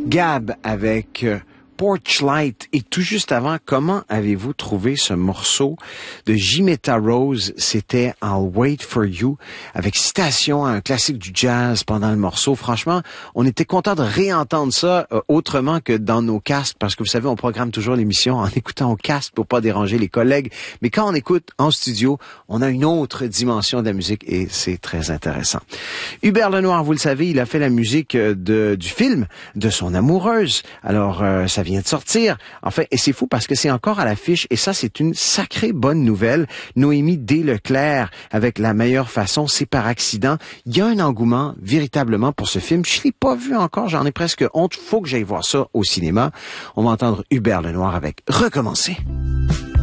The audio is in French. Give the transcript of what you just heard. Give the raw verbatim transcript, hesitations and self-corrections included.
Gab avec euh, Porchlight. Et tout juste avant, comment avez-vous trouvé ce morceau de Jimetta Rose? C'était I'll Wait for You, avec citation à un classique du jazz pendant le morceau. Franchement, on était content de réentendre ça euh, autrement que dans nos casques, parce que vous savez, on programme toujours l'émission en écoutant au casque pour pas déranger les collègues. Mais quand on écoute en studio, on a une autre dimension de la musique et c'est très intéressant. Hubert Lenoir, vous le savez, il a fait la musique de, du film de son amoureuse. Alors, euh, ça vient de sortir. Enfin, et c'est fou parce que c'est encore à l'affiche et ça, c'est une sacrée bonne nouvelle. Noémie D. Leclerc avec La meilleure façon, c'est par accident. Il y a un engouement véritablement pour ce film. Je l'ai pas vu encore, j'en ai presque honte. Faut que j'aille voir ça au cinéma. On va entendre Hubert Lenoir avec Recommencer.